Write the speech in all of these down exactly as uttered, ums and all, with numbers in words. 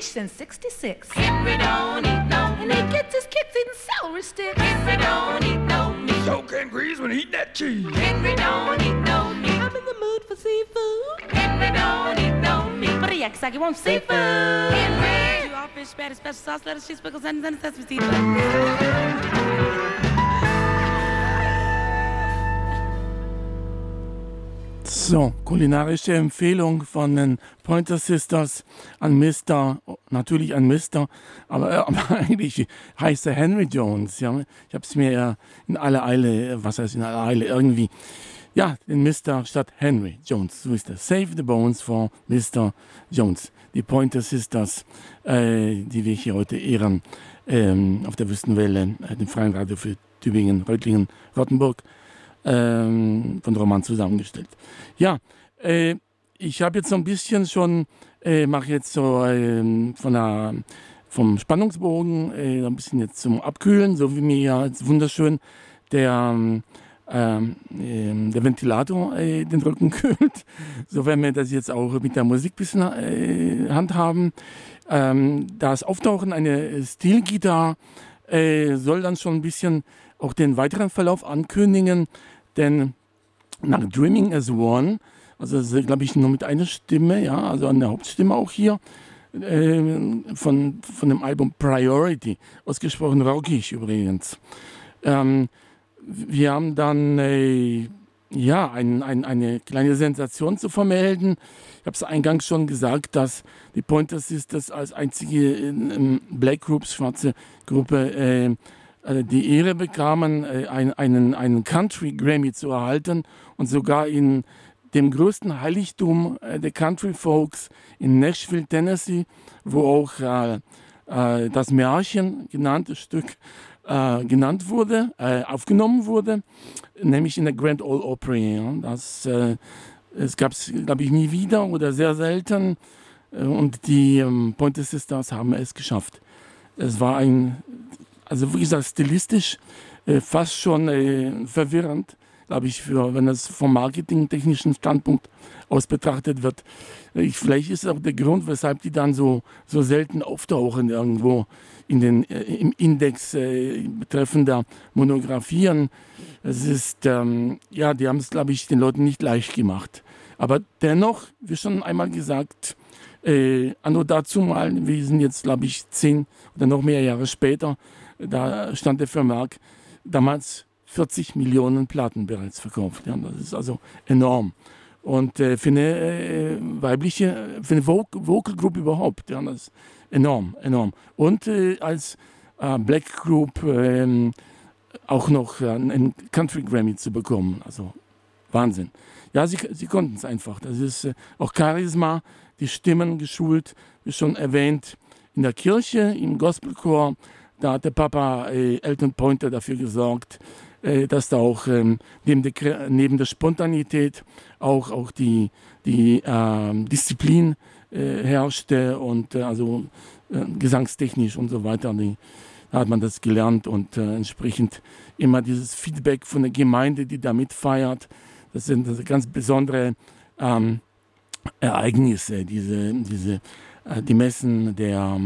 since sixty-six. Henry don't eat no And he gets his kicks eating celery sticks. Henry don't eat no meat. So can grease when eating that cheese. Henry don't eat no meat. I'm in the mood for seafood. Henry don't eat no meat. But the Yaksaki wants seafood. Henry. You all fish, spaghetti, special sauce, lettuce, cheese, pickles, onions, and sesame seeds. So, kulinarische Empfehlung von den Pointer Sisters an Mister, natürlich an Mister, aber, aber eigentlich heißt er Henry Jones. Ja. Ich habe es mir ja in aller Eile, was heißt in aller Eile, irgendwie, ja, den Mister statt Henry Jones. So ist das. Save the Bones for Mister Jones. Die Pointer Sisters, äh, die wir hier heute ehren, ähm, auf der Wüstenwelle, äh, dem Freien Radio für Tübingen, Reutlingen, Rottenburg. Von Roman zusammengestellt. Ja, äh, ich habe jetzt so ein bisschen schon, äh, mache jetzt so äh, von der, vom Spannungsbogen äh, ein bisschen jetzt zum Abkühlen, so wie mir ja jetzt wunderschön der, äh, äh, der Ventilator äh, den Rücken kühlt. So werden wir das jetzt auch mit der Musik ein bisschen äh, handhaben. Ähm, das Auftauchen einer Stilgitarre äh, soll dann schon ein bisschen auch den weiteren Verlauf ankündigen. Denn nach Dreaming as One, also glaube ich nur mit einer Stimme, ja, also an der Hauptstimme auch hier, äh, von, von dem Album Priority, ausgesprochen rockig übrigens. Ähm, wir haben dann äh, ja, ein, ein, eine kleine Sensation zu vermelden. Ich habe es eingangs schon gesagt, dass die Pointer Sisters als einzige äh, Black Groups, schwarze Gruppe, äh, die Ehre bekamen, einen, einen Country Grammy zu erhalten und sogar in dem größten Heiligtum der Country Folks in Nashville, Tennessee, wo auch äh, das Märchen genannte Stück äh, genannt wurde, äh, aufgenommen wurde, nämlich in der Grand Ole Opry. Ja. Das äh, es gab es, glaube ich, nie wieder oder sehr selten und die ähm, Pointer Sisters haben es geschafft. Es war ein Also wie gesagt, stilistisch äh, fast schon äh, verwirrend, glaube ich, für, wenn das vom marketingtechnischen Standpunkt aus betrachtet wird. Ich, vielleicht ist auch der Grund, weshalb die dann so, so selten auftauchen irgendwo in den, äh, im Index äh, betreffender Monographien. Es ist, ähm, ja, die haben es, glaube ich, den Leuten nicht leicht gemacht. Aber dennoch, wie schon einmal gesagt, äh, anno dazu mal, wir sind jetzt, glaube ich, zehn oder noch mehr Jahre später, da stand der Vermerk, damals vierzig Millionen Platten bereits verkauft. Ja, das ist also enorm. Und äh, für eine äh, weibliche, für eine Vocal, Vocal Group überhaupt, ja, das ist enorm, enorm. Und äh, als äh, Black Group äh, auch noch äh, einen Country Grammy zu bekommen, also Wahnsinn. Ja, sie, sie konnten es einfach. Das ist äh, auch Charisma, die Stimmen geschult, wie schon erwähnt, in der Kirche, im Gospelchor. Da hat der Papa äh, Elton Pointer dafür gesorgt, äh, dass da auch ähm, neben, der, neben der Spontanität auch, auch die, die äh, Disziplin äh, herrschte und äh, also äh, gesangstechnisch und so weiter. Die, da hat man das gelernt und äh, entsprechend immer dieses Feedback von der Gemeinde, die da mitfeiert. Das sind das ganz besondere ähm, Ereignisse, diese, diese, äh, die Messen der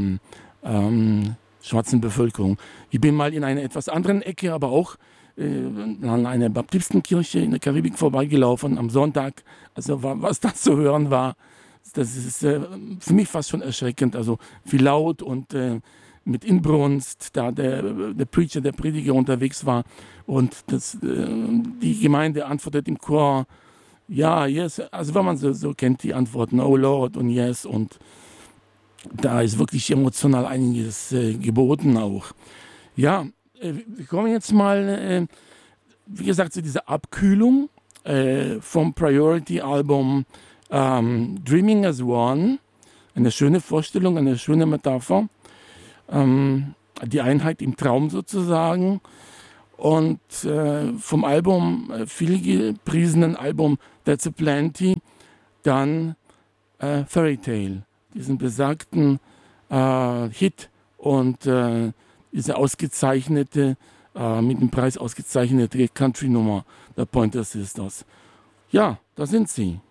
ähm, schwarzen Bevölkerung. Ich bin mal in einer etwas anderen Ecke, aber auch äh, an einer Baptistenkirche in der Karibik vorbeigelaufen am Sonntag. Also was da zu hören war, das ist äh, für mich fast schon erschreckend. Also wie laut und äh, mit Inbrunst da der, der Preacher, der Prediger unterwegs war und das, äh, die Gemeinde antwortet im Chor, ja, yes, also wenn man so, so kennt die Antworten, oh Lord und yes und da ist wirklich emotional einiges äh, geboten auch. Ja, äh, wir kommen jetzt mal, äh, wie gesagt, zu dieser Abkühlung äh, vom Priority-Album ähm, Dreaming as One. Eine schöne Vorstellung, eine schöne Metapher. Ähm, die Einheit im Traum sozusagen. Und äh, vom Album, äh, viel gepriesenen Album That's a Plenty, dann äh, Fairy Tale. Diesen besagten äh, Hit und äh, diese ausgezeichnete, äh, mit dem Preis ausgezeichnete Country-Nummer der Pointer Sisters. Ja, da sind sie.